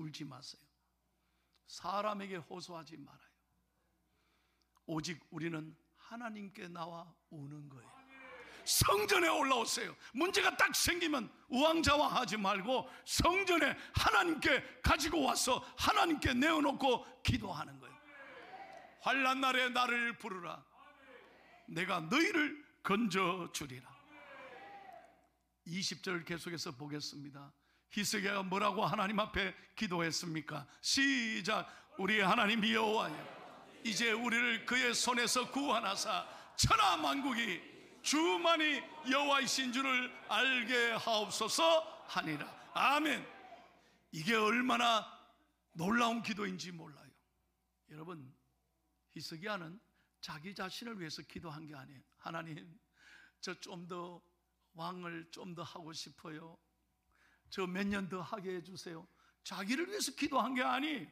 울지 마세요. 사람에게 호소하지 말아요. 오직 우리는 하나님께 나와 우는 거예요. 성전에 올라오세요. 문제가 딱 생기면 우왕좌왕하지 말고 성전에 하나님께 가지고 와서 하나님께 내어놓고 기도하는 거예요. 환난 날에 나를 부르라. 내가 너희를 건져주리라. 20절 계속해서 보겠습니다. 히스기야가 뭐라고 하나님 앞에 기도했습니까? 시작. 우리 하나님 여호와여, 이제 우리를 그의 손에서 구원하사 천하 만국이 주만이 여호와이신 줄을 알게 하옵소서 하니라. 아멘. 이게 얼마나 놀라운 기도인지 몰라요. 여러분, 히스기야는 자기 자신을 위해서 기도한 게 아니에요. 하나님, 저 좀 더 왕을 좀 더 하고 싶어요. 저 몇 년 더 하게 해주세요. 자기를 위해서 기도한 게 아니에요.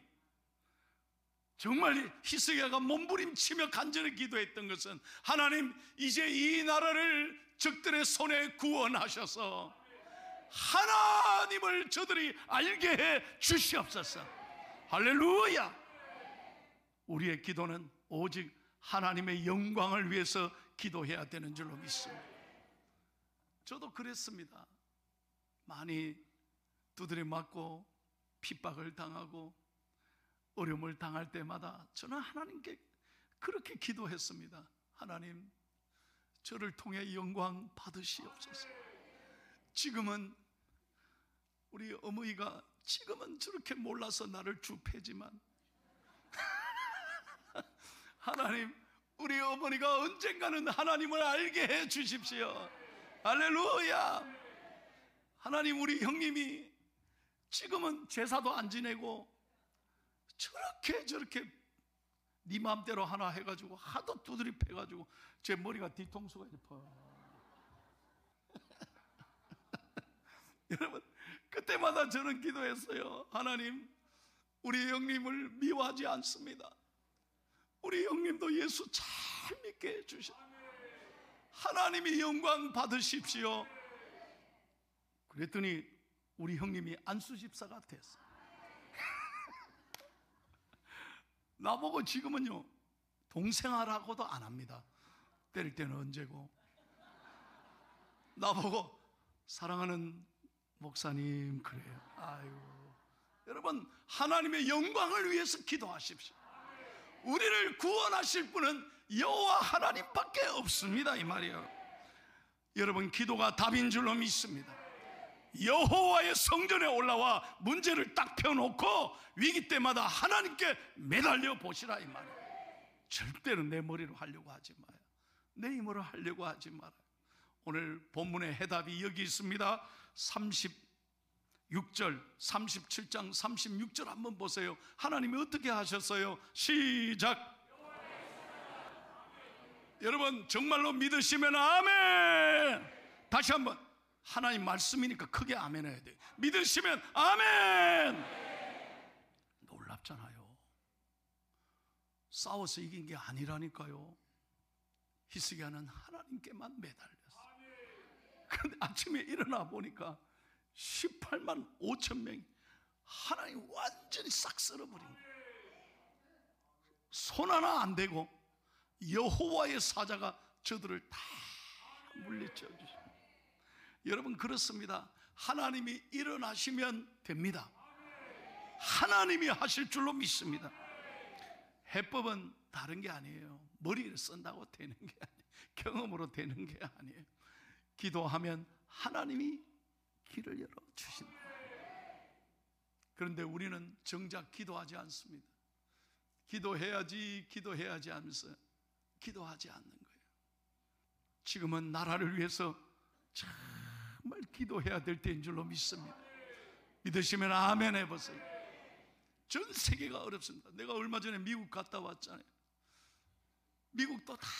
정말 히스기야가 몸부림치며 간절히 기도했던 것은 하나님, 이제 이 나라를 적들의 손에 구원하셔서 하나님을 저들이 알게 해 주시옵소서. 할렐루야. 우리의 기도는 오직 하나님의 영광을 위해서 기도해야 되는 줄로 믿습니다. 저도 그랬습니다. 많이 두드려 맞고 핍박을 당하고 어려움을 당할 때마다 저는 하나님께 그렇게 기도했습니다. 하나님, 저를 통해 영광 받으시옵소서. 지금은 우리 어머니가 지금은 저렇게 몰라서 나를 주패지만 하나님, 우리 어머니가 언젠가는 하나님을 알게 해 주십시오. 할렐루야. 하나님, 우리 형님이 지금은 제사도 안 지내고 저렇게 네 마음대로 하나 해가지고 하도 두드리 패가지고 제 머리가 뒤통수가 짚어요. 여러분, 그때마다 저는 기도했어요. 하나님, 우리 형님을 미워하지 않습니다. 우리 형님도 예수 잘 믿게 해주셔. 하나님이 영광 받으십시오. 그랬더니 우리 형님이 안수집사가 됐어. 나보고 지금은요, 동생하라고도 안 합니다. 때릴 때는 언제고. 나보고 사랑하는 목사님 그래요. 아유, 여러분, 하나님의 영광을 위해서 기도하십시오. 우리를 구원하실 분은 여호와 하나님밖에 없습니다, 이 말이에요. 여러분, 기도가 답인 줄로 믿습니다. 여호와의 성전에 올라와 문제를 딱 펴놓고 위기 때마다 하나님께 매달려 보시라, 이 말이에요. 절대로 내 머리로 하려고 하지 마요. 내 힘으로 하려고 하지 말아요. 오늘 본문의 해답이 여기 있습니다. 36절, 37장 36절 한번 보세요. 하나님이 어떻게 하셨어요? 시작. 여러분, 정말로 믿으시면 아멘. 다시 한번. 하나님 말씀이니까 크게 아멘 해야 돼요. 믿으시면 아멘. 놀랍잖아요. 싸워서 이긴 게 아니라니까요. 히스기야는 하나님께만 매달렸어요. 그런데 아침에 일어나 보니까 18만 5천 명이 하나님 완전히 싹 쓸어버린 거예요. 손 하나 안 대고 여호와의 사자가 저들을 다 물리쳐 주십니다. 여러분, 그렇습니다. 하나님이 일어나시면 됩니다. 하나님이 하실 줄로 믿습니다. 해법은 다른 게 아니에요. 머리를 쓴다고 되는 게 아니에요. 경험으로 되는 게 아니에요. 기도하면 하나님이 길을 열어주신다. 그런데 우리는 정작 기도하지 않습니다. 기도해야지 하면서 기도하지 않는 거예요. 지금은 나라를 위해서 정말 기도해야 될 때인 줄로 믿습니다. 믿으시면 아멘 해보세요. 전 세계가 어렵습니다. 내가 얼마 전에 미국 갔다 왔잖아요. 미국도 다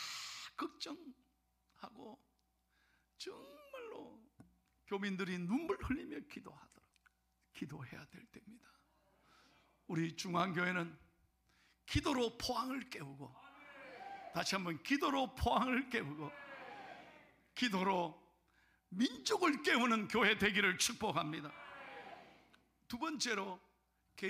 걱정하고 정말로 교민들이 눈물 흘리며 기도하더라고요. 기도해야 될 때입니다. 우리 중앙교회는 기도로 포항을 깨우고, 다시 한번 기도로 포항을 깨우고, 기도로 민족을 깨우는 교회 되기를 축복합니다. 두 번째로